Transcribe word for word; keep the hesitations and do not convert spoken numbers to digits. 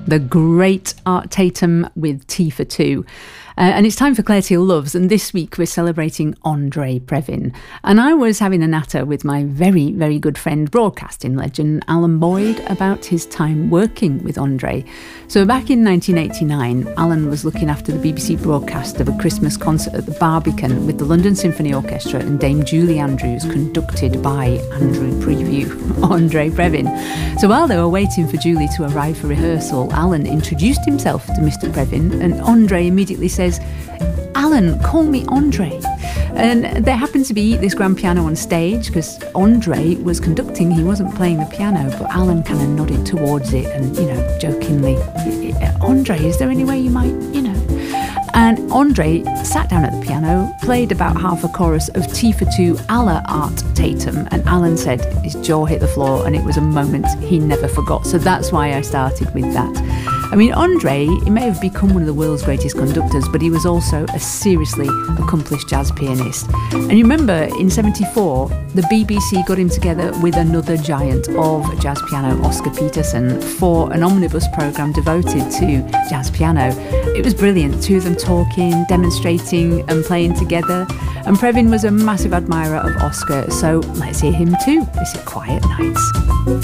The great Art Tatum with Tea for Two. Uh, and it's time for Claire Teal Loves, and this week we're celebrating Andre Previn. And I was having a natter with my very, very good friend, broadcasting legend Alan Boyd, about his time working with Andre. So back in nineteen eighty-nine, Alan was looking after the B B C broadcast of a Christmas concert at the Barbican with the London Symphony Orchestra and Dame Julie Andrews, conducted by Andrew Preview, Andre Previn. So while they were waiting for Julie to arrive for rehearsal, Alan introduced himself to Mister Previn, and Andre immediately says, "Alan, call me Andre." And there happened to be this grand piano on stage because Andre was conducting, he wasn't playing the piano, but Alan kind of nodded towards it and, you know, jokingly, "Andre, is there any way you might, you know?" And Andre sat down at the piano, played about half a chorus of Tea for Two a la Art Tatum, and Alan said his jaw hit the floor and it was a moment he never forgot. So that's why I started with that. I mean, Andre, he may have become one of the world's greatest conductors, but he was also a seriously accomplished jazz pianist. And you remember, in seventy-four, the B B C got him together with another giant of jazz piano, Oscar Peterson, for an omnibus programme devoted to jazz piano. It was brilliant, two of them talking, demonstrating and playing together. And Previn was a massive admirer of Oscar, so let's hear him too. This is Quiet Nights.